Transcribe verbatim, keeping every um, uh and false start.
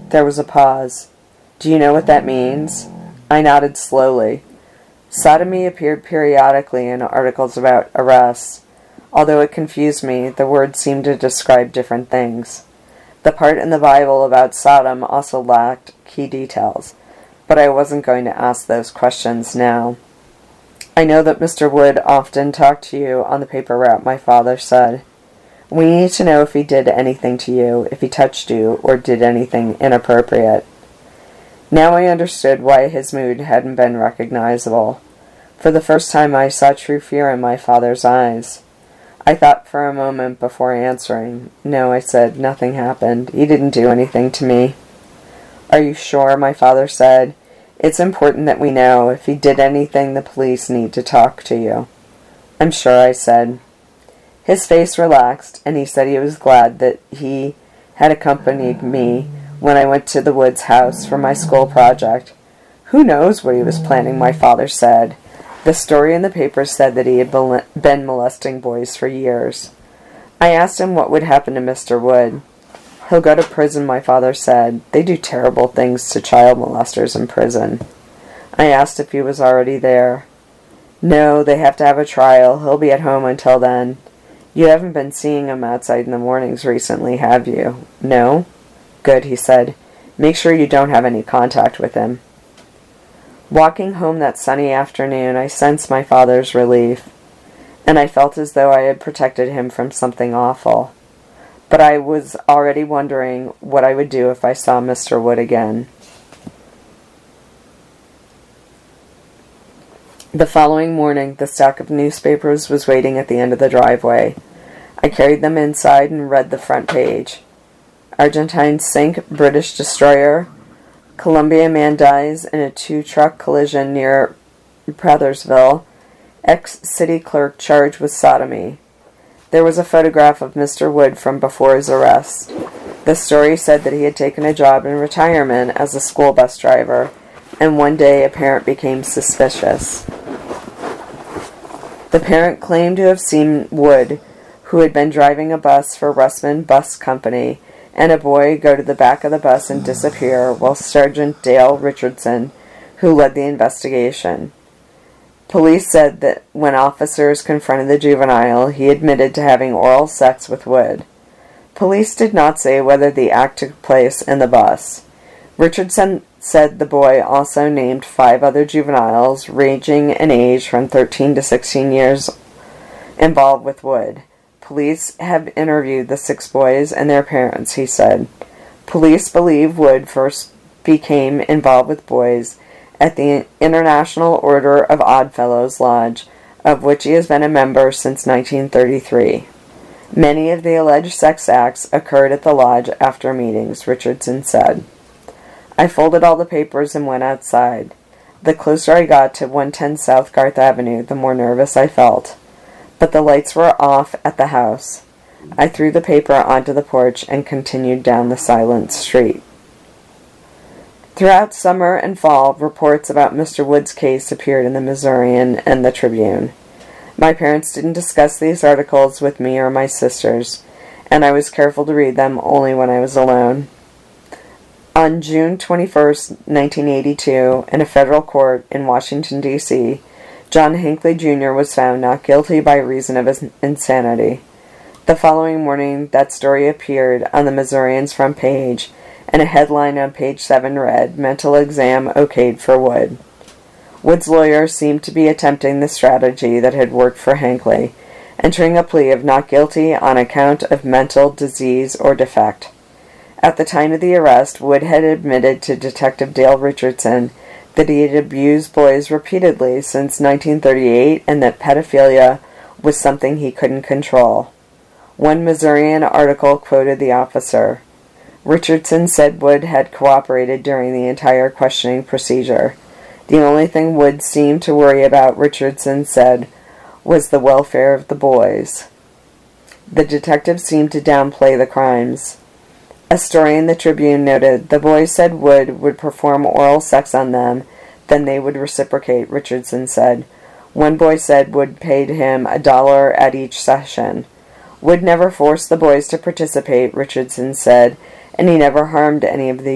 There was a pause. "Do you know what that means?" I nodded slowly. Sodomy appeared periodically in articles about arrests. Although it confused me, the word seemed to describe different things. The part in the Bible about Sodom also lacked key details, but I wasn't going to ask those questions now. "I know that Mister Wood often talked to you on the paper route," my father said. "We need to know if he did anything to you, if he touched you, or did anything inappropriate." Now I understood why his mood hadn't been recognizable. For the first time I saw true fear in my father's eyes. I thought for a moment before answering. "No," I said, "nothing happened. He didn't do anything to me." "Are you sure?" my father said. "It's important that we know. If he did anything, the police need to talk to you." "I'm sure," I said. His face relaxed, and he said he was glad that he had accompanied me when I went to the Woods house for my school project. "Who knows what he was planning?" my father said. The story in the paper said that he had been molesting boys for years. I asked him what would happen to Mister Wood. "He'll go to prison," my father said. "They do terrible things to child molesters in prison." I asked if he was already there. "No, they have to have a trial. He'll be at home until then." "You haven't been seeing him outside in the mornings recently, have you?" "No?" "Good," he said. "Make sure you don't have any contact with him." Walking home that sunny afternoon, I sensed my father's relief, and I felt as though I had protected him from something awful. But I was already wondering what I would do if I saw Mister Wood again. The following morning, the stack of newspapers was waiting at the end of the driveway. I carried them inside and read the front page. Argentine sink British destroyer. Columbia man dies in a two-truck collision near Prathersville. Ex-city clerk charged with sodomy. There was a photograph of Mister Wood from before his arrest. The story said that he had taken a job in retirement as a school bus driver, and one day a parent became suspicious. The parent claimed to have seen Wood, who had been driving a bus for Russman Bus Company, and a boy go to the back of the bus and disappear, while Sergeant Dale Richardson, who led the investigation. Police said that when officers confronted the juvenile, he admitted to having oral sex with Wood. Police did not say whether the act took place in the bus. Richardson said the boy also named five other juveniles, ranging in age from thirteen to sixteen years, involved with Wood. Police have interviewed the six boys and their parents, he said. Police believe Wood first became involved with boys at the International Order of Oddfellows Lodge, of which he has been a member since nineteen thirty-three. Many of the alleged sex acts occurred at the lodge after meetings, Richardson said. I folded all the papers and went outside. The closer I got to one ten South Garth Avenue, the more nervous I felt. But the lights were off at the house. I threw the paper onto the porch and continued down the silent street. Throughout summer and fall, reports about Mister Wood's case appeared in the Missourian and the Tribune. My parents didn't discuss these articles with me or my sisters, and I was careful to read them only when I was alone. On June twenty-first, nineteen eighty-two, in a federal court in Washington, D C, John Hinckley, Junior was found not guilty by reason of his insanity. The following morning, that story appeared on the Missourian's front page, and a headline on page seven read, Mental Exam Okayed for Wood. Wood's lawyer seemed to be attempting the strategy that had worked for Hinckley, entering a plea of not guilty on account of mental disease or defect. At the time of the arrest, Wood had admitted to Detective Dale Richardson that he had abused boys repeatedly since nineteen thirty-eight and that pedophilia was something he couldn't control. One Missourian article quoted the officer. Richardson said Wood had cooperated during the entire questioning procedure. The only thing Wood seemed to worry about, Richardson said, was the welfare of the boys. The detective seemed to downplay the crimes. A story in the Tribune noted, the boys said Wood would perform oral sex on them, then they would reciprocate, Richardson said. One boy said Wood paid him a dollar at each session. Wood never forced the boys to participate, Richardson said, and he never harmed any of the